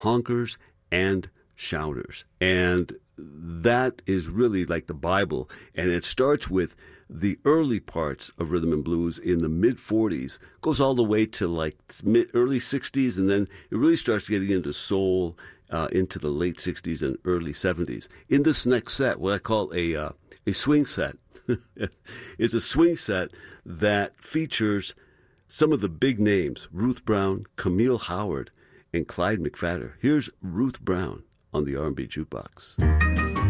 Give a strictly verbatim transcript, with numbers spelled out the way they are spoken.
honkers, and shouters. And that is really like the Bible. And it starts with the early parts of rhythm and blues in the mid forties, goes all the way to like mid, early sixties, and then it really starts getting into soul uh, into the late sixties and early seventies. In this next set, what I call a uh, a swing set, it's a swing set that features some of the big names: Ruth Brown, Camille Howard, and Clyde McPhatter. Here's Ruth Brown on the R and B Jukebox.